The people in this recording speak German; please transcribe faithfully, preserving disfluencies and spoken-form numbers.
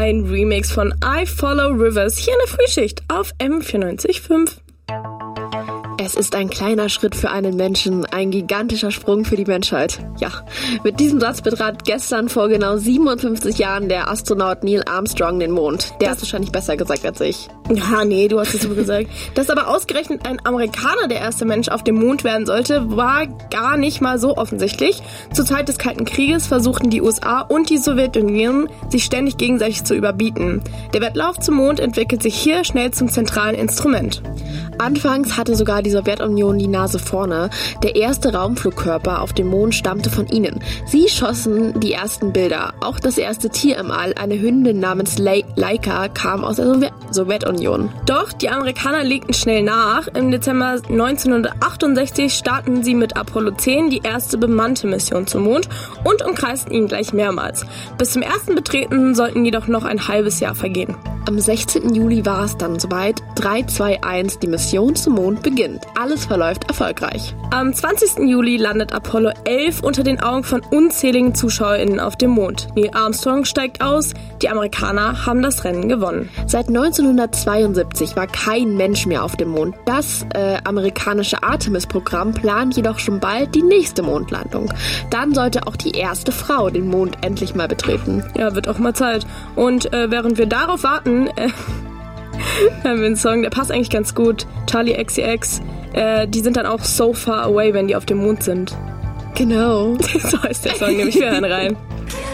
ein Remix von I Follow Rivers hier in der Frühschicht auf M vierundneunzig Komma fünf. Es ist ein kleiner Schritt für einen Menschen, ein gigantischer Sprung für die Menschheit. Ja, mit diesem Satz betrat gestern vor genau siebenundfünfzig Jahren der Astronaut Neil Armstrong den Mond. Der hat es wahrscheinlich besser gesagt als ich. Ja, nee, du hast es so gesagt. Dass aber ausgerechnet ein Amerikaner der erste Mensch auf dem Mond werden sollte, war gar nicht mal so offensichtlich. Zur Zeit des Kalten Krieges versuchten die U S A und die Sowjetunion, sich ständig gegenseitig zu überbieten. Der Wettlauf zum Mond entwickelt sich hier schnell zum zentralen Instrument. Anfangs hatte sogar die Sowjetunion die Nase vorne. Der erste Raumflugkörper auf dem Mond stammte von ihnen. Sie schossen die ersten Bilder. Auch das erste Tier im All, eine Hündin namens Le- Laika, kam aus der Sowjet- Sowjetunion. Doch die Amerikaner legten schnell nach. Im Dezember neunzehnhundertachtundsechzig starteten sie mit Apollo zehn die erste bemannte Mission zum Mond und umkreisten ihn gleich mehrmals. Bis zum ersten Betreten sollten jedoch noch ein halbes Jahr vergehen. Am sechzehnten Juli war es dann soweit. drei zwei eins, die Mission zum Mond beginnt. Alles verläuft erfolgreich. Am zwanzigsten Juli landet Apollo elf unter den Augen von unzähligen ZuschauerInnen auf dem Mond. Neil Armstrong steigt aus, die Amerikaner haben das Rennen gewonnen. Seit neunzehnhundertzweiundsiebzig war kein Mensch mehr auf dem Mond. Das äh, amerikanische Artemis-Programm plant jedoch schon bald die nächste Mondlandung. Dann sollte auch die erste Frau den Mond endlich mal betreten. Ja, wird auch mal Zeit. Und äh, während wir darauf warten, äh, haben wir einen Song, der passt eigentlich ganz gut. Charlie X C X, äh, die sind dann auch so far away, wenn die auf dem Mond sind. Genau. So heißt der Song, nämlich wir hören rein.